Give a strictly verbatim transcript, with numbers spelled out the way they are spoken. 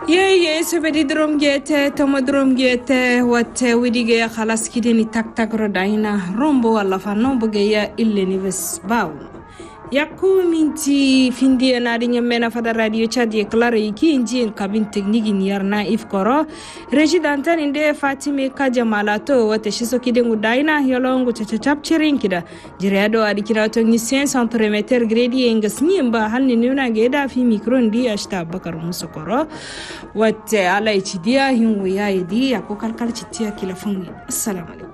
ye ye sebedi drom gete tomo drom gete watte widige khalas kideni tak tak rodaina rombo wala fa nombo ge ya ille ni bes baw yakku minti findi na dinya mena fada radio chadi klare ki injin kabin technique ni yarna ifkoro resident inde fatime kajamala to wate shiso kidengu daina yolongo chachap chirin kida jireado adikira to ni centre meter grade engas nimba hanni nuna geda fi micro ndi ashta bakar musokoro wate ala ichidia hingu ya idi yakko kalkal chitia kila fungi assalamu alaikum.